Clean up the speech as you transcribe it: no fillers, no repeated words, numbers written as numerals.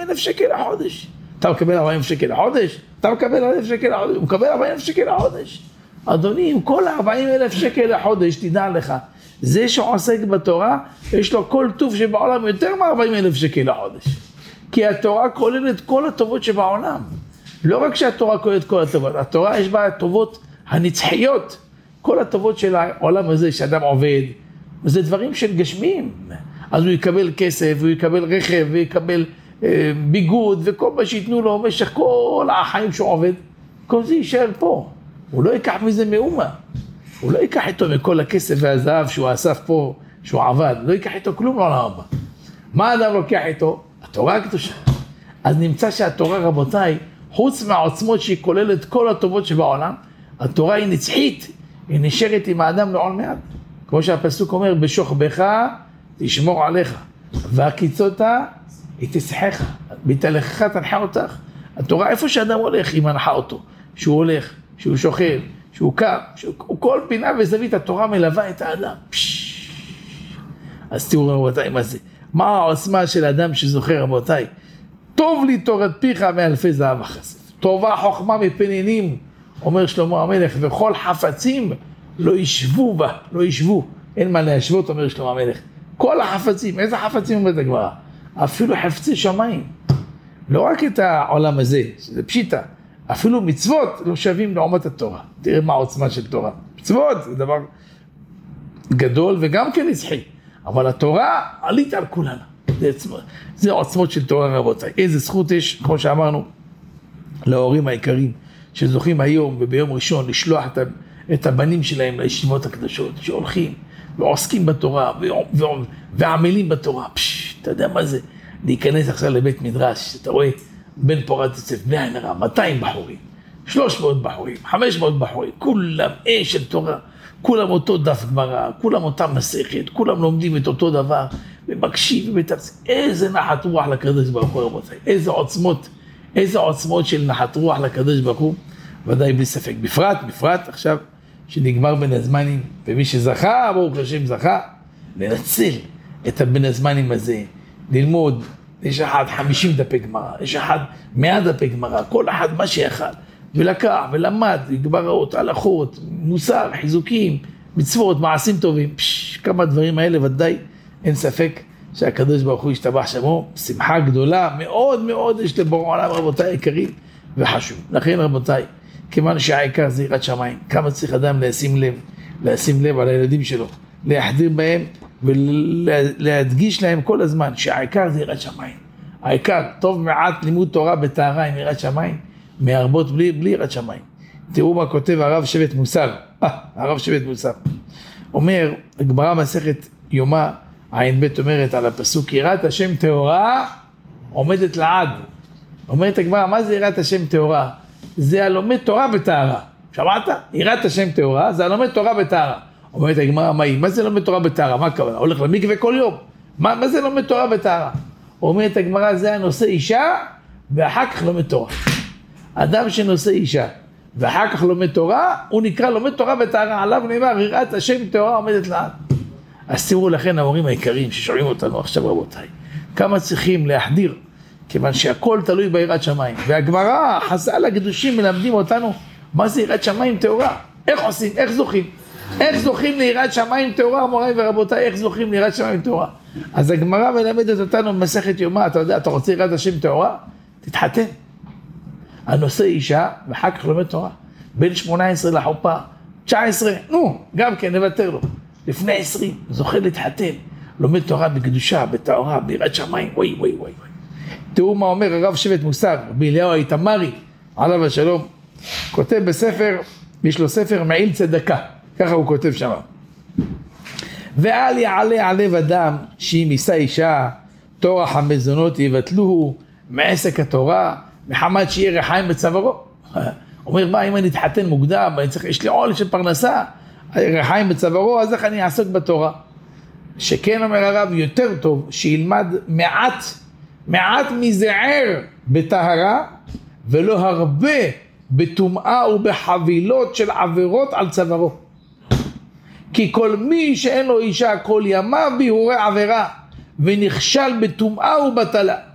40,000 שקל לחודש. אתה מקבל 40,000 שקל לחודש? אתה מקבל 1,000 שקל לחודש? הוא מקבל 40,000 שקל לחודש. אדוני, עם כל 40,000 שקל לחודש, תדע לך, זה שעוסק בתורה, יש לו כל טוב שבעולם יותר מ-40,000 שקל לחודש. כי התורה כוללת כל הטובות שבעולם. לא רק שהתורה כוללת כל הטובות, התורה יש בה הטובות הנצחיות. כל הטובות של העולם הזה שאדם עובד, זה דברים של גשמים. אז הוא יקבל כסף, הוא יקבל רכב, הוא יקבל ביגוד, וכל מה שיתנו לו במשך כל החיים שהוא עובד, כל זה יישאר פה. הוא לא ייקח מזה מאומה. הוא לא ייקח איתו מכל הכסף והזהב שהוא אסף פה, שהוא עבד. לא ייקח איתו כלום לעולם הבא. מה האדם לוקח איתו? התורה הקדושה. אז נמצא שהתורה, רבותיי, חוץ מהעוצמות שהיא כוללת כל הטובות שבעולם, התורה היא נצחית, היא נשארת עם האדם לעולם מעט. כמו שהפסוק אומר, בשוכבך תשמור עליך, והקיצותה היא תשחך, בתהלכך תנחה אותך. התורה, איפה שאדם הולך, היא מנחה אותו. שהוא הולך, שהוא שוכב, שהוא קם, כל פינה וזווית, התורה מלווה את האדם. אז תראו רבותיי, מה זה? מה העוצמה של אדם שזוכר, רבותיי? טוב לי תורת פיך מאלפי זהב וכסף. טובה חוכמה מפנינים, אומר שלמה המלך, וכל חפצים לא ישבו בה, לא ישבו. אין מה להשוות, אומר שלמה המלך. כל החפצים, איזה חפצים אומרת הגמרא? אפילו חפצי שמיים. לא רק את העולם הזה, שזה פשיטה. אפילו מצוות לא שווים לעומת התורה. תראה מה העוצמה של תורה. מצוות זה דבר גדול וגם כן נצחי. אבל התורה עלית על כולנו. זה עוצמות של תורה, רבותיי. איזה זכות יש, כמו שאמרנו, להורים היקרים, שזוכים היום וביום ראשון לשלוח את הבנים שלהם לישיבות הקדושות, שהולכים ועוסקים בתורה ועמלים בתורה. אתה יודע מה זה? להיכנס עכשיו לבית מדרש, אתה רואה בן פורת יוסף, בני עין הרע, 200 בחורים, 300 בחורים, 500 בחורים, כולם אש של תורה, כולם אותו דף גמרא, כולם אותה מסכת, כולם לומדים את אותו דבר, ומקשיב ומתרצים. איזה נחת רוח לקדוש ברוך הוא, רבותיי, איזה עוצמות של נחת רוח לקדוש ברוך הוא, ודאי בלי ספק. בפרט עכשיו שנגמר בין הזמנים, ומי שזכה, ברוך השם זכה, לנצל את בין הזמנים הזה, ללמוד. יש אחד 50 דפי גמרא, יש אחד 100 דפי גמרא, כל אחד מה שיכל, ולקח ולמד, גמראות, הלכות, מוסר, חיזוקים, מצוות, מעשים טובים, כמה דברים האלה ודאי, אין ספק שהקדוש ברוך הוא ישתבח שמו, שמחה גדולה, מאוד מאוד יש לבורא עולם, רבותיי יקרים וחשוב. לכן רבותיי, כיוון שהעיקר זה יראת שמיים, כמה צריך אדם לשים לב על הילדים שלו, להחדיר בהם ולהדגיש להם כל הזמן שהעיקר זה יראת שמיים. העיקר, טוב מעט לימוד תורה בטהרה עם יראת שמיים, מהרבות בלי יראת שמיים. תראו מה כותב הרב שבט מוסר, הרב שבט מוסר. אומר, הגמרא מסכת יומא, עין ב' אומרת על הפסוק, יראת השם טהורה עומדת לעד. אומרת הגמרא, מה זה יראת השם טהורה? זה הלומד תורה בטהרה. שמעת? יראת השם טהורה, זה הלומד תורה בטהרה. אומרת הגמרא, מה זה לומד תורה בטהרה? מה הכוונה? הולך למקווה כל יום. מה זה לומד תורה בטהרה? אומרת הגמרא, זה הנושא אישה, ואחר כך לומד תורה. אדם שנושא אישה, ואחר כך לומד תורה, הוא נקרא לומד תורה בטהרה. עליו נאמר, יראת השם טהורה עומדת לעד. אז תראו לכן ההורים היקרים ששומעים אותנו עכשיו רבותיי, כמה צריכים להחדיר, כיוון שהכל תלוי ביראת שמיים. והגמרא, חז"ל הקדושים מלמדים אותנו, מה זה יראת שמיים טהורה? איך עושים? איך זוכים? איך זוכים ליראת שמיים טהורה, מוריי ורבותיי, איך זוכים ליראת שמיים טהורה? אז הגמרא מלמדת אותנו במסכת יומא, אתה יודע, אתה רוצה יראת השם טהורה? תתחתן. הנושא אישה, ואחר כך לומד תורה. בין 18 לחופה, 19, גם כן נוותר לו. לפני 20, זוכה להתחתן, לומד תורה בקדושה, בטהרה, ביראת שמיים, וואי. תראו מה אומר הרב שבט מוסר, באליהו האיתמרי, עליו השלום, כותב בספר, יש לו ספר מעיל צדקה, ככה הוא כותב שם. ואל יעלה עליו אדם שאם יישא אישה, תורח המזונות יבטלוהו מעסק התורה, מחמת שיהיה רחיים בצווארו. אומר, מה אם אני אתחתן מוקדם, יש לי עול של פרנסה, רחיים בצווארו, אז איך אני אעסוק בתורה? שכן אומר הרב, יותר טוב שילמד מעט מזער בטהרה, ולא הרבה בטומאה ובחבילות של עבירות על צווארו. כי כל מי שאין לו אישה כל ימיו ביהורי עבירה, ונכשל בטומאה ובטלה.